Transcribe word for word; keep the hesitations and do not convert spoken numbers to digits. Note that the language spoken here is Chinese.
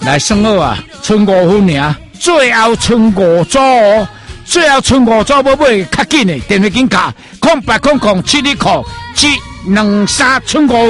来算好啊，剩五分尔，最后剩五组哦，最后剩五组要买较紧的，电话紧卡，空八空空七二空七两三剩五。